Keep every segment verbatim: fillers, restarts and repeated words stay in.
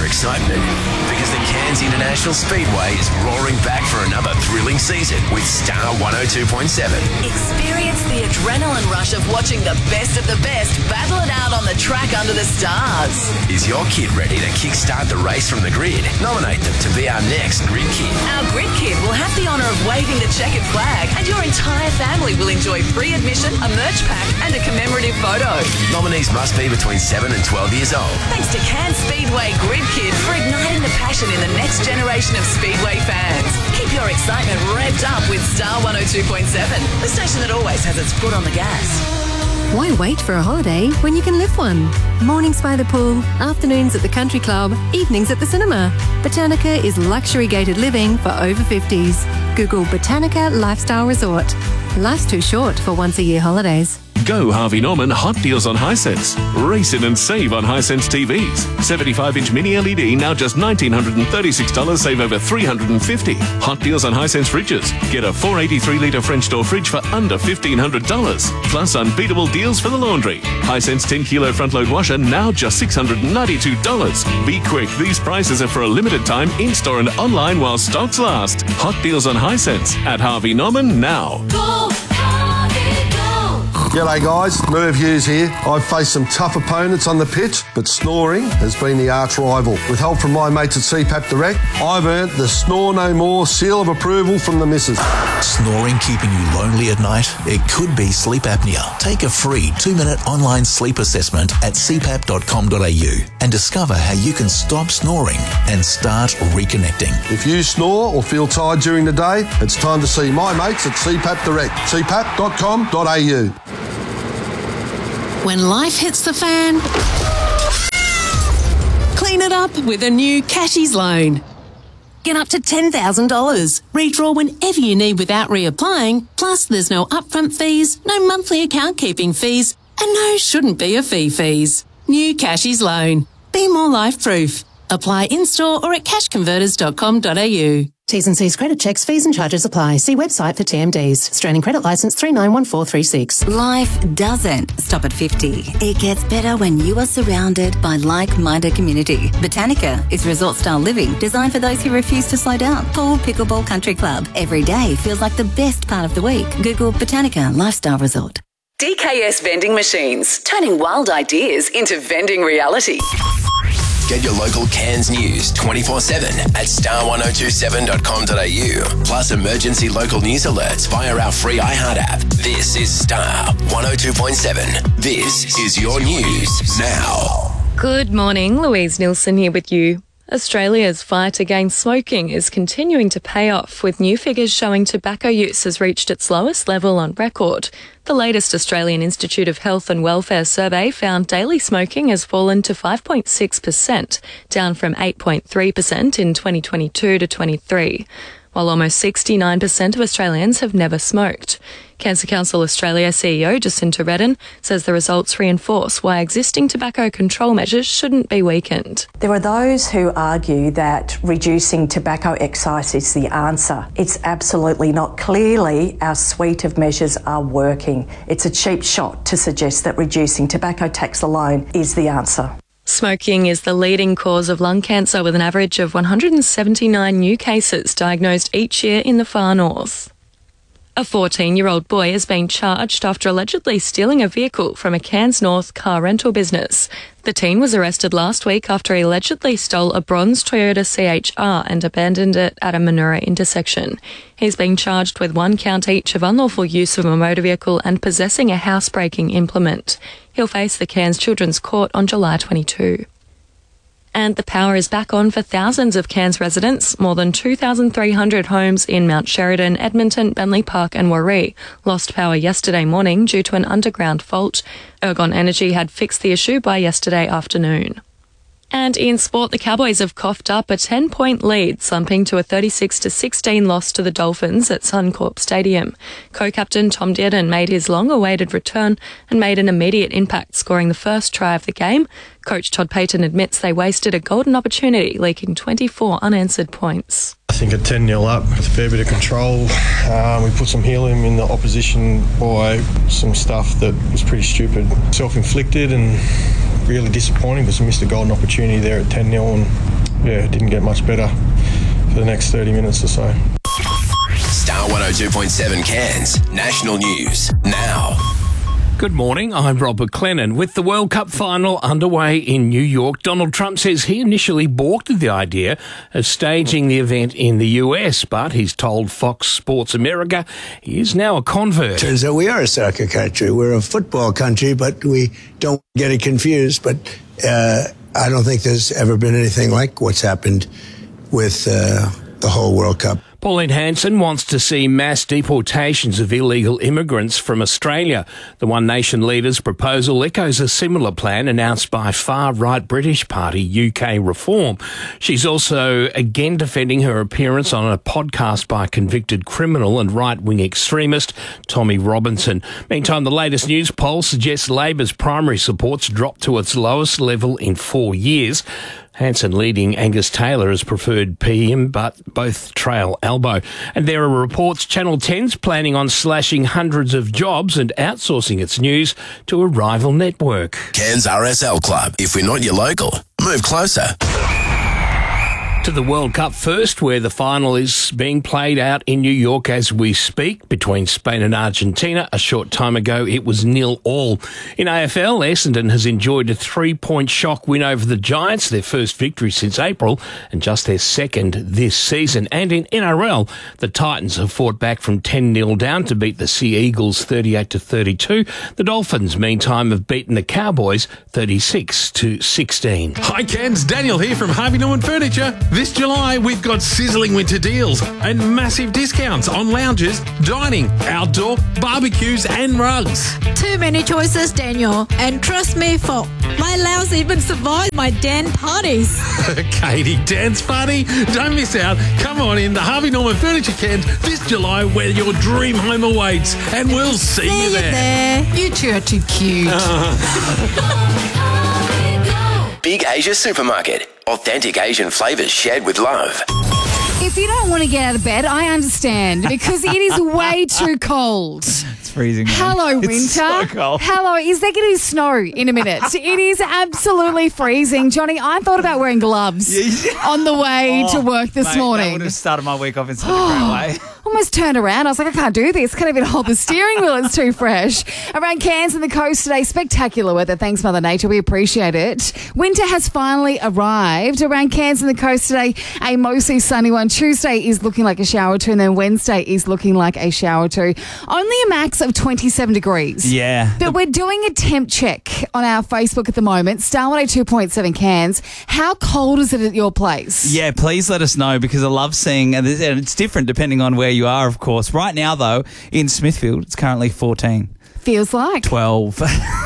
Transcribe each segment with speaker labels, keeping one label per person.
Speaker 1: excitement because the Cairns International Speedway is roaring back for another thrilling season with Star one oh two point seven.
Speaker 2: Experience the adrenaline rush of watching the best of the best battle it out on the track under the stars.
Speaker 1: Is your kid ready to kickstart the race from the grid? Nominate them to be our next Grid Kid.
Speaker 2: Our Grid Kid will have the honour of waving the checkered flag, and your entire family will enjoy free admission, a merch pack and a commemorative photo.
Speaker 1: Nominees must be between seven and twelve years old.
Speaker 2: Thanks to Cairns Speedway Grid Kid for igniting the passion in the next generation of Speedway fans. Keep your excitement revved up with Star one oh two point seven, the station that always has its foot on the gas.
Speaker 3: Why wait for a holiday when you can live one? Mornings by the pool, afternoons at the country club, evenings at the cinema. Botanica is luxury gated living for over fifties. Google Botanica Lifestyle Resort. Life's too short for once a year holidays.
Speaker 4: Go Harvey Norman Hot Deals on Hisense. Race in and save on Hisense T Vs. seventy-five inch mini L E D now just one thousand nine hundred thirty-six dollars, save over three hundred fifty dollars. Hot Deals on Hisense fridges. Get a four eighty-three litre French door fridge for under fifteen hundred dollars. Plus unbeatable deals for the laundry. Hisense ten kilo front load washer now just six hundred ninety-two dollars. Be quick, these prices are for a limited time in-store and online while stocks last. Hot Deals on Hisense at Harvey Norman now.
Speaker 5: Go, Harvey, go.
Speaker 6: G'day guys, Merv Hughes here. I've faced some tough opponents on the pitch, but snoring has been the arch rival. With help from my mates at C PAP Direct, I've earned the Snore No More seal of approval from the missus.
Speaker 7: Snoring keeping you lonely at night? It could be sleep apnea. Take a free two-minute online sleep assessment at c pap dot com dot a u and discover how you can stop snoring and start reconnecting.
Speaker 6: If you snore or feel tired during the day, it's time to see my mates at C PAP Direct, c pap dot com dot a u.
Speaker 8: When life hits the fan, clean it up with a new Cashies loan. Get up to ten thousand dollars. Redraw whenever you need without reapplying. Plus, there's no upfront fees, no monthly account keeping fees, and no shouldn't be a fee fees. New Cashies loan. Be more life-proof. Apply in-store or at cash converters dot com dot a u. T's and C's credit checks, fees and charges apply. See website for T M Ds. Australian Credit Licence three nine one four three six.
Speaker 9: Life doesn't stop at fifty. It gets better when you are surrounded by like-minded community. Botanica is resort-style living designed for those who refuse to slow down. Pool, pickleball, country club. Every day feels like the best part of the week. Google Botanica Lifestyle Resort.
Speaker 2: D K S Vending Machines, turning wild ideas into vending reality.
Speaker 1: Get your local Cairns news twenty-four seven at star one oh two seven dot com dot a u. Plus emergency local news alerts via our free iHeart app. This is Star one oh two point seven. This is your news now.
Speaker 10: Good morning, Louise Nilsson here with you. Australia's fight against smoking is continuing to pay off, with new figures showing tobacco use has reached its lowest level on record. The latest Australian Institute of Health and Welfare survey found daily smoking has fallen to five point six percent, down from eight point three percent in twenty twenty-two to twenty-three, while almost sixty-nine percent of Australians have never smoked. Cancer Council Australia C E O Jacinta Redden says the results reinforce why existing tobacco control measures shouldn't be weakened.
Speaker 11: There are those who argue that reducing tobacco excise is the answer. It's absolutely not. Clearly, our suite of measures are working. It's a cheap shot to suggest that reducing tobacco tax alone is the answer.
Speaker 10: Smoking is the leading cause of lung cancer, with an average of one hundred seventy-nine new cases diagnosed each year in the far north. A fourteen-year-old boy has been charged after allegedly stealing a vehicle from a Cairns North car rental business. The teen was arrested last week after he allegedly stole a bronze Toyota C H R and abandoned it at a Manoora intersection. He's being charged with one count each of unlawful use of a motor vehicle and possessing a housebreaking implement. He'll face the Cairns Children's Court on July twenty-second. And the power is back on for thousands of Cairns residents. More than two thousand three hundred homes in Mount Sheridan, Edmonton, Bentley Park and Warree lost power yesterday morning due to an underground fault. Ergon Energy had fixed the issue by yesterday afternoon. And in sport, the Cowboys have coughed up a ten-point lead, slumping to a thirty-six to sixteen loss to the Dolphins at Suncorp Stadium. Co-captain Tom Dearden made his long-awaited return and made an immediate impact, scoring the first try of the game. Coach Todd Payton admits they wasted a golden opportunity, leaking twenty-four unanswered points.
Speaker 12: I think at ten nil up, with a fair bit of control, uh, we put some helium in the opposition by some stuff that was pretty stupid, self-inflicted and really disappointing because we missed a golden opportunity there at ten nil and yeah, it didn't get much better for the next thirty minutes or so.
Speaker 1: Star one oh two point seven Cairns National News now.
Speaker 13: Good morning, I'm Rob McLennan. With the World Cup final underway in New York, Donald Trump says he initially balked at the idea of staging the event in the U S, but he's told Fox Sports America he is now a convert.
Speaker 14: Turns out we are a soccer country. We're a football country, but we don't get it confused. But uh, I don't think there's ever been anything like what's happened with uh, the whole World Cup.
Speaker 13: Pauline Hanson wants to see mass deportations of illegal immigrants from Australia. The One Nation leader's proposal echoes a similar plan announced by far-right British party U K Reform. She's also again defending her appearance on a podcast by convicted criminal and right-wing extremist Tommy Robinson. Meantime, the latest news poll suggests Labor's primary support's dropped to its lowest level in four years. Hanson leading Angus Taylor as preferred P M, but both trail elbow. And there are reports Channel ten's planning on slashing hundreds of jobs and outsourcing its news to a rival network.
Speaker 1: Cairns R S L Club. If we're not your local, move closer.
Speaker 13: To the World Cup first, where the final is being played out in New York as we speak between Spain and Argentina. A short time ago, it was nil all. In A F L, Essendon has enjoyed a three-point shock win over the Giants, their first victory since April and just their second this season. And in N R L, the Titans have fought back from ten nil down to beat the Sea Eagles thirty-eight to thirty-two. The Dolphins, meantime, have beaten the Cowboys thirty-six to sixteen.
Speaker 15: Hi, Cairns. Daniel here from Harvey Norman Furniture. This July, we've got sizzling winter deals and massive discounts on lounges, dining, outdoor, barbecues and rugs.
Speaker 16: Too many choices, Daniel. And trust me, for my lounge even survived my dance parties.
Speaker 15: Katie, dance party? Don't miss out. Come on in the Harvey Norman Furniture Cairns this July where your dream home awaits. And we'll see,
Speaker 16: see
Speaker 15: you there.
Speaker 16: there. You two are too cute.
Speaker 1: Big Asia Supermarket. Authentic Asian flavours shared with love.
Speaker 17: If you don't want to get out of bed, I understand, because it is way too cold.
Speaker 18: It's freezing. Man.
Speaker 17: Hello, winter.
Speaker 18: It's so cold.
Speaker 17: Hello. Is there going to be snow in a minute? It is absolutely freezing. Johnny, I thought about wearing gloves on the way
Speaker 18: oh,
Speaker 17: to work this
Speaker 18: mate,
Speaker 17: morning.
Speaker 18: That would have started my week off in such a great way.
Speaker 17: Almost turned around. I was like, I can't do this. Can't even hold the steering wheel. It's too fresh. Around Cairns and the coast today, spectacular weather. Thanks, Mother Nature. We appreciate it. Winter has finally arrived. Around Cairns and the coast today, a mostly sunny one. Tuesday is looking like a shower too, and then Wednesday is looking like a shower too. Only a max of twenty-seven degrees.
Speaker 18: Yeah.
Speaker 17: But we're doing a temp check on our Facebook at the moment. Star one oh two point seven Cairns. How cold is it at your place?
Speaker 18: Yeah, please let us know, because I love seeing, and it's different depending on where you are, of course. Right now, though, in Smithfield, it's currently fourteen.
Speaker 17: Feels like
Speaker 18: twelve.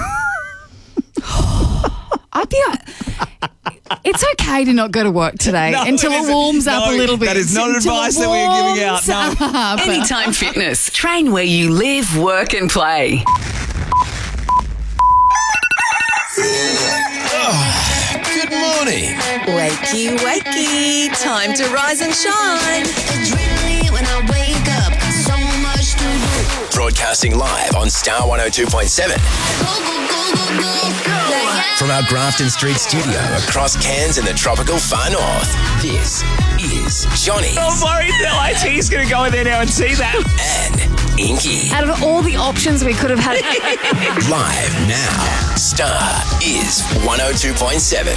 Speaker 17: I'd be. It's okay to not go to work today
Speaker 18: no,
Speaker 17: until it, it warms
Speaker 18: no,
Speaker 17: up a little bit.
Speaker 18: That is not
Speaker 17: until
Speaker 18: advice that we are giving out. No.
Speaker 2: Anytime Fitness. Train where you live, work and play.
Speaker 1: Oh, good morning.
Speaker 2: Wakey, wakey. Time to rise and shine.
Speaker 5: It's really when I wake up, so much to do.
Speaker 1: Broadcasting live on Star one oh two point seven.
Speaker 5: Go, go, go, go, go.
Speaker 1: From our Grafton Street studio across Cairns in the tropical far north, this is Johnny.
Speaker 18: I'm worried that I T is going to go in there now and see that.
Speaker 1: And Inky.
Speaker 17: Out of all the options we could have had.
Speaker 1: Live now, Star is one oh two point seven.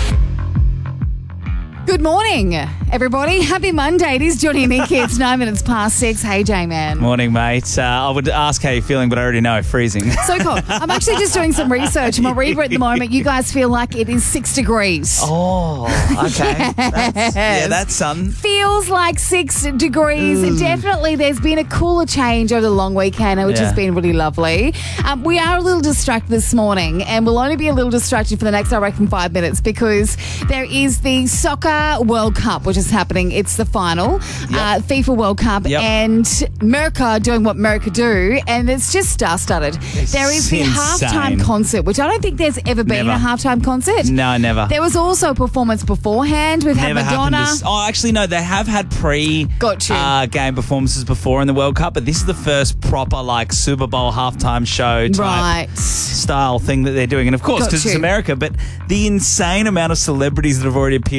Speaker 17: Good morning, everybody. Happy Monday. It is Johnny and Inky. It's nine minutes past six. Hey, J-Man.
Speaker 18: Morning, mate. Uh, I would ask how you're feeling, but I already know, freezing.
Speaker 17: So cold. I'm actually just doing some research. My reader at the moment, you guys feel like it is six degrees.
Speaker 18: Oh, okay.
Speaker 17: Yes.
Speaker 18: That's, yeah, that's sun.
Speaker 17: Feels like six degrees.
Speaker 18: Mm.
Speaker 17: Definitely, there's been a cooler change over the long weekend, which
Speaker 18: Yeah.
Speaker 17: has been really lovely. Um, we are a little distracted this morning, and we'll only be a little distracted for the next, I reckon, five minutes, because there is the soccer World Cup, which is happening. It's the final,
Speaker 18: Yep.
Speaker 17: uh, FIFA World Cup,
Speaker 18: Yep.
Speaker 17: and America doing what America do, and it's just star-studded. There is the
Speaker 18: insane.
Speaker 17: halftime concert, which I don't think there's ever been
Speaker 18: Never.
Speaker 17: a halftime concert.
Speaker 18: No, never.
Speaker 17: There was also a performance beforehand. We've
Speaker 18: Never
Speaker 17: had Madonna.
Speaker 18: happened to, oh, actually, no, they have had pre
Speaker 17: Got you.
Speaker 18: Uh, game performances before in the World Cup, but this is the first proper like Super Bowl halftime show type
Speaker 17: Right.
Speaker 18: style thing that they're doing. And of course,
Speaker 17: Got
Speaker 18: because it's
Speaker 17: you.
Speaker 18: America, but the insane amount of celebrities that have already appeared on the screen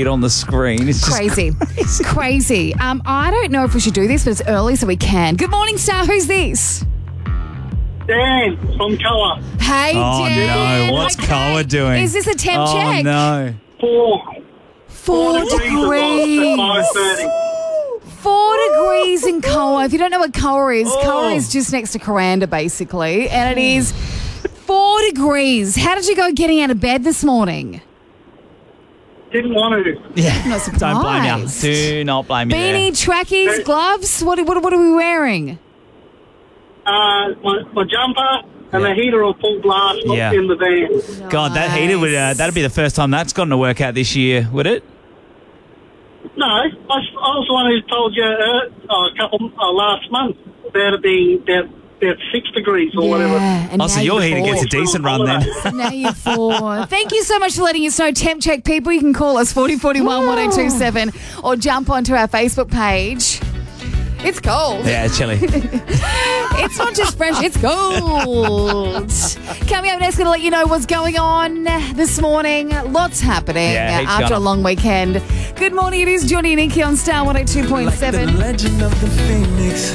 Speaker 18: screen. It's just
Speaker 17: Crazy. Crazy. Um, I don't know if we should do this, but it's early, so we can. Good morning, Star. Who's this?
Speaker 19: Dan from Coa.
Speaker 17: Hey,
Speaker 18: Oh,
Speaker 17: Dan.
Speaker 18: no. What's Koa doing?
Speaker 17: Is this a temp
Speaker 18: oh,
Speaker 17: check?
Speaker 18: no.
Speaker 19: Four.
Speaker 17: Four degrees.
Speaker 19: five thirty.
Speaker 17: Four degrees in Koa. If you don't know what Koa is,
Speaker 19: Oh.
Speaker 17: Koa is just next to Coranda, basically, and it is four degrees. How did you go getting out of bed this morning?
Speaker 19: Didn't want to.
Speaker 18: Yeah.
Speaker 17: Not surprised.
Speaker 18: Don't blame you. Do not blame you
Speaker 17: Beanie, trackies, gloves. What, what, what are we wearing?
Speaker 19: Uh, my, my jumper and the heater on full blast
Speaker 18: Yeah.
Speaker 19: in the van.
Speaker 18: there. God, that heater would uh, that'd be the first time that's gotten to work out this year, would it?
Speaker 19: No, I, was- I was the one who told you uh, oh, a couple uh, last month about it being about, about six degrees or whatever.
Speaker 17: and
Speaker 18: Oh, so
Speaker 17: now
Speaker 18: your
Speaker 17: you're
Speaker 18: heater gets a
Speaker 17: four.
Speaker 18: decent run then.
Speaker 17: Now you're four. Thank you so much for letting us know. Temp check, people. You can call us forty forty-one one oh two seven or jump onto our Facebook page. It's cold.
Speaker 18: Yeah, it's chilly.
Speaker 17: It's not just fresh, it's cold. Coming up next, going to let you know what's going on this morning. Lots happening
Speaker 18: Yeah, heaps
Speaker 17: after
Speaker 18: going
Speaker 17: a
Speaker 18: on.
Speaker 17: long weekend. Good morning, it is Johnny and Nikki on Star one oh two point seven.
Speaker 20: The legend of the phoenix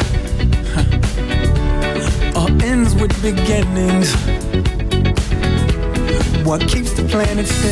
Speaker 20: huh. all ends with beginnings. What keeps the planet spinning?